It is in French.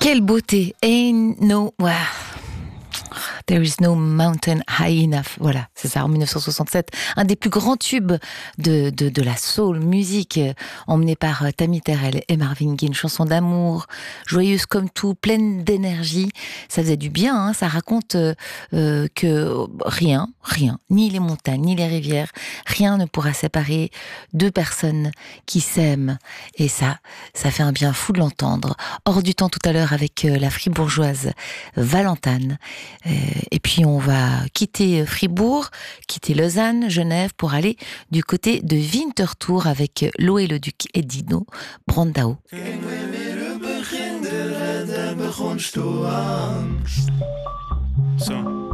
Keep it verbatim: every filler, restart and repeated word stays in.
Quelle beauté. Ain't no... Wow. There is no mountain high enough. Voilà, c'est ça, en dix-neuf cent soixante-sept. Un des plus grands tubes de, de, de la soul musique, emmené par Tammy Terrell et Marvin Gaye. Une chanson d'amour, joyeuse comme tout, pleine d'énergie. Ça faisait du bien, hein. Ça raconte euh, que rien, rien, ni les montagnes, ni les rivières, rien ne pourra séparer deux personnes qui s'aiment. Et ça, ça fait un bien fou de l'entendre. Hors du temps tout à l'heure avec la fribourgeoise Valentane. Euh, Et puis on va quitter Fribourg, quitter Lausanne, Genève pour aller du côté de Winterthur avec Loé Leduc et Dino Brandao. So.